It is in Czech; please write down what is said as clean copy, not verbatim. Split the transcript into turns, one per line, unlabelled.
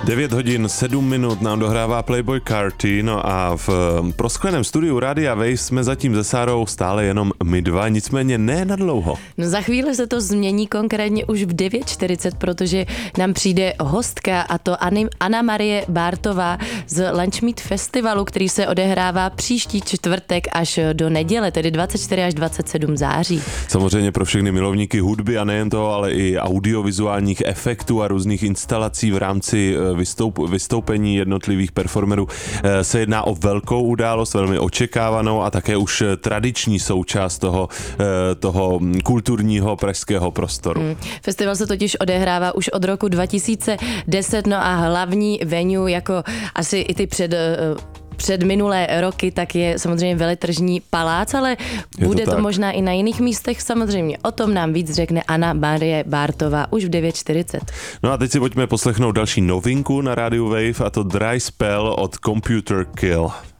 9 hodin 7 minut nám dohrává Playboy Carti, no a v proskleném studiu Rádia Wave jsme zatím se Sárou stále jenom my dva, nicméně ne na dlouho.
No za chvíli se to změní, konkrétně už v 9:40, protože nám přijde hostka, a to Anna Marie Bártová z Lunch Meet Festivalu, který se odehrává příští čtvrtek až do neděle, tedy 24 až 27 září.
Samozřejmě pro všechny milovníky hudby a nejen toho, ale i audiovizuálních efektů a různých instalací v rámci vystoupení jednotlivých performerů se jedná o velkou událost, velmi očekávanou a také už tradiční součást toho kulturního pražského prostoru.
Festival se totiž odehrává už od roku 2010, no a hlavní venue, jako asi i ty před minulé roky, tak je samozřejmě Veletržní palác, ale bude to možná i na jiných místech. Samozřejmě o tom nám víc řekne Anna Marie Bártová už v 9:40.
No a teď si pojďme poslechnout další novinku na rádiu Wave, a to Dry Spell od Computer Kill.